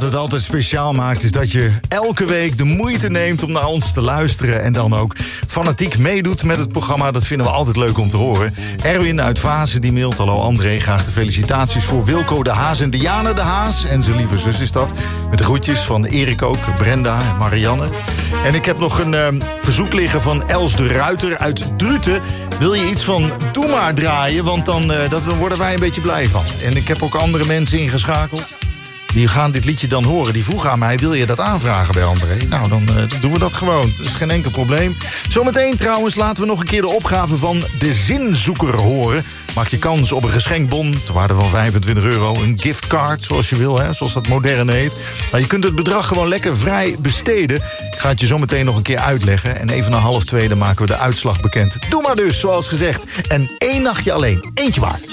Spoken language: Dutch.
het altijd speciaal maakt, is dat je elke week de moeite neemt om naar ons te luisteren en dan ook fanatiek meedoet met het programma. Dat vinden we altijd leuk om te horen. Erwin uit Vazen die mailt: hallo André, graag de felicitaties voor Wilco de Haas en Diana de Haas. En zijn lieve zus is dat. Met de groetjes van Erik ook, Brenda en Marianne. En ik heb nog een verzoek liggen van Els de Ruiter uit Druten. Wil je iets van Doe maar draaien, want dan worden wij een beetje blij van. En ik heb ook andere mensen ingeschakeld. Die gaan dit liedje dan horen. Die vroegen aan mij, wil je dat aanvragen bij André? Nou, dan doen we dat gewoon. Dat is geen enkel probleem. Zometeen trouwens laten we nog een keer de opgave van De Zinzoeker horen. Maak je kans op een geschenkbon ter waarde van €25. Een giftcard, zoals je wil, hè, zoals dat moderne heet. Maar je kunt het bedrag gewoon lekker vrij besteden. Ik ga het je zometeen nog een keer uitleggen. En even na 1:30 dan maken we de uitslag bekend. Doe maar dus, zoals gezegd. En 1 nachtje alleen. Eentje maar.